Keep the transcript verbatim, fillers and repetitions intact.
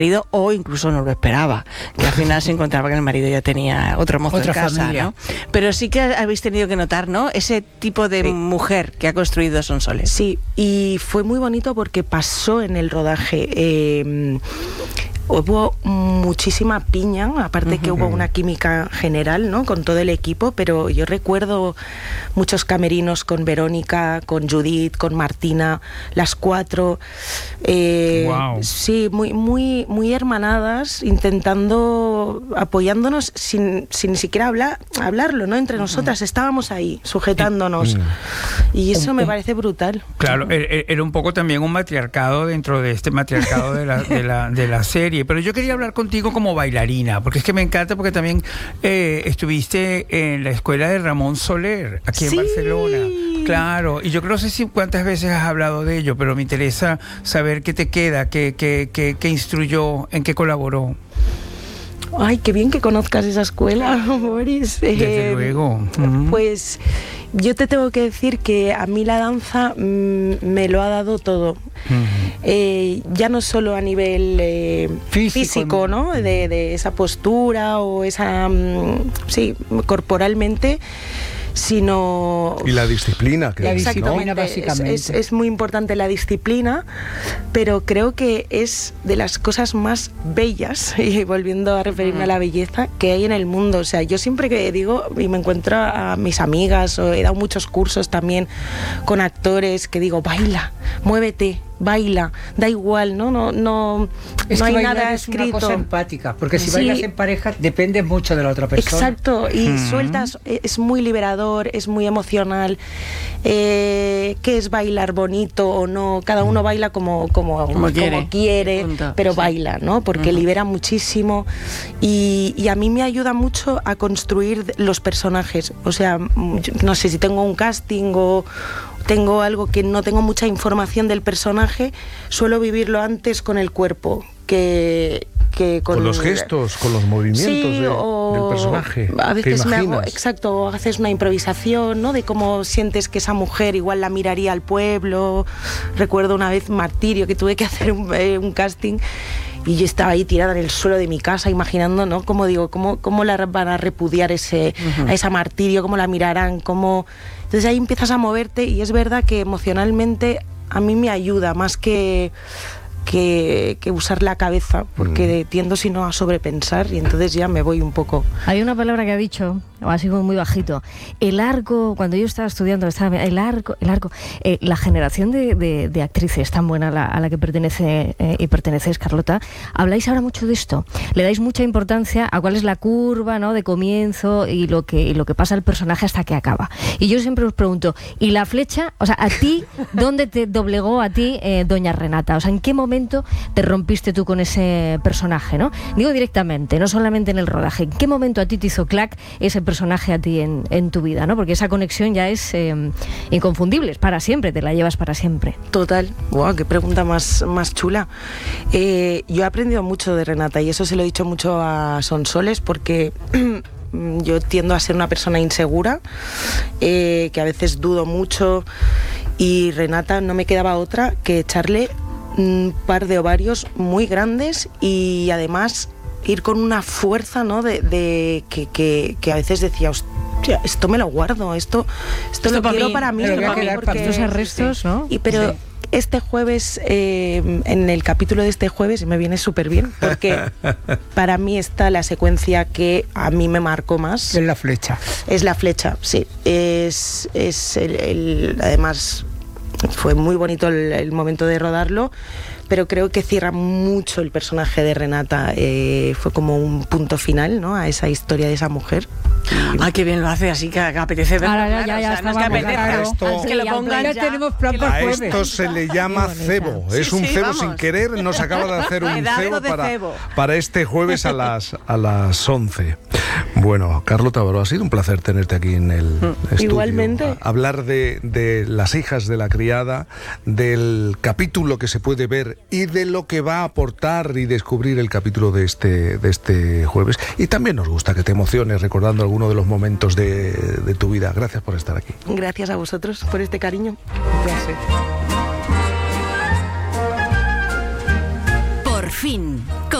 marido, o incluso no lo esperaba, que al final se encontraba que el marido ya tenía otro mozo Otra en casa, familia. ¿no? Pero sí que habéis tenido que notar, ¿no?, ese tipo de Sí. mujer que ha construido Sonsoles. Sí, y fue muy bonito porque pasó en el rodaje. Eh, hubo muchísima piña, aparte que hubo una química general, ¿no?, con todo el equipo, pero yo recuerdo muchos camerinos con Verónica, con Judith, con Martina, las cuatro. Eh, Guau. Sí, muy, muy, muy hermanadas, intentando, apoyándonos sin, sin ni siquiera hablar, hablarlo, ¿no? Entre nosotras estábamos ahí, sujetándonos. Y eso me parece brutal. Claro, e- e- era un poco también un matriarcado dentro de este matriarcado de la, de la, de la serie. Pero yo quería hablar contigo como bailarina, porque es que me encanta, porque también eh, estuviste en la escuela de Ramón Soler, aquí en Sí. Barcelona. Claro, y yo creo, no sé si cuántas veces has hablado de ello, pero me interesa saber qué te queda, qué, qué, qué, qué instruyó, en qué colaboró. Ay, qué bien que conozcas esa escuela, Boris. Desde Eh, luego. Ujú. Pues yo te tengo que decir que a mí la danza mm, me lo ha dado todo. Ujú. Eh, ya no solo a nivel eh, Físico, físico, ¿no? De, de esa postura o esa... mm, sí, corporalmente, sino... Y la disciplina. Que La ¿no? disciplina. Exactamente, básicamente. Es, es, es muy importante la disciplina, pero creo que es de las cosas más bellas, y volviendo a referirme a la belleza, que hay en el mundo. O sea, yo siempre que digo, y me encuentro a mis amigas, o he dado muchos cursos también con actores, que digo, baila, muévete, baila, da igual, ¿no? No, no, Es no que hay bailar nada es escrito. una cosa empática, porque si Sí. bailas en pareja depende mucho de la otra persona. Exacto, y Mm. sueltas, es muy liberador, es muy emocional. Eh, ¿Qué es bailar bonito o no? Cada uno baila como, como, como Como quiere, quiere. Punto. pero Sí. baila, ¿no? Porque Ujú. libera muchísimo y, y a mí me ayuda mucho a construir los personajes. O sea, mm, yo no sé si tengo un casting o tengo algo que no tengo mucha información del personaje, suelo vivirlo antes con el cuerpo que, que con, Con los gestos, con los movimientos Sí, de- o del personaje. A que veces me hago, imaginas. exacto, o haces una improvisación, ¿no? De cómo sientes que esa mujer igual la miraría al pueblo. Recuerdo una vez Martirio, que tuve que hacer un, eh, un casting y yo estaba ahí tirada en el suelo de mi casa imaginando, ¿no? Cómo digo, cómo, cómo la van a repudiar ese, Ujú. a esa Martirio, cómo la mirarán, cómo... Entonces ahí empiezas a moverte y es verdad que emocionalmente a mí me ayuda más que... Que, que usar la cabeza, porque tiendo sino a sobrepensar y entonces ya me voy un poco. Hay una palabra que ha dicho, así como muy bajito, el arco, cuando yo estaba estudiando, estaba, el arco, el arco, eh, la generación de, de, de actrices tan buena a la, a la que pertenece eh, y perteneces, Carlota, habláis ahora mucho de esto, le dais mucha importancia a cuál es la curva, ¿no?, de comienzo y lo que, y lo que pasa al personaje hasta que acaba. Y yo siempre os pregunto, ¿y la flecha? O sea, ¿a ti dónde te doblegó a ti eh, doña Renata? O sea, ¿en qué momento te rompiste tú con ese personaje, ¿no? Digo directamente, no solamente en el rodaje. ¿En qué momento a ti te hizo clac ese personaje a ti en, en tu vida, ¿no? Porque esa conexión ya es eh, inconfundible, es para siempre, te la llevas para siempre. Total, wow, qué pregunta más, más chula. Eh, yo he aprendido mucho de Renata y eso se lo he dicho mucho a Sonsoles porque yo tiendo a ser una persona insegura, eh, que a veces dudo mucho y Renata no me quedaba otra que echarle un par de ovarios muy grandes y además ir con una fuerza, ¿no? de, de que, que, que a veces decía, hostia, esto me lo guardo, esto, esto, Esto lo pa' quiero mí, para mí, me lo voy a porque- quedar para porque- Estos arrestos, ¿no? y pero Sí. este jueves, eh, en el capítulo de este jueves, me viene súper bien, porque para mí está la secuencia que a mí me marcó más. Es la flecha. Es la flecha, sí. Es, es el, el- además, fue muy bonito el, el momento de rodarlo, pero creo que cierra mucho el personaje de Renata. Eh, fue como un punto final, ¿no?, a esa historia de esa mujer. Ah, qué bien lo hace, así que apetece verlo. Ahora ya- claro, ya- o ya sea, no es que estábamos, apetezca, claro, esto- es que lo Sí, pongan ya ya. tenemos plan que para lo- A jueves. esto se le llama bonita. cebo. Sí, Es un sí, cebo vamos. sin querer. Nos acaba de hacer un Pedazo cebo de para, cebo. para este jueves a las, a las once. Bueno, Carlota Baró, ha sido un placer tenerte aquí en el estudio. Igualmente. A- hablar de, de las hijas de la criada, del capítulo que se puede ver y de lo que va a aportar y descubrir el capítulo de este, de este jueves. Y también nos gusta que te emociones recordando alguno de los momentos de, de tu vida. Gracias por estar aquí. Gracias a vosotros por este cariño. Un placer. Por fin.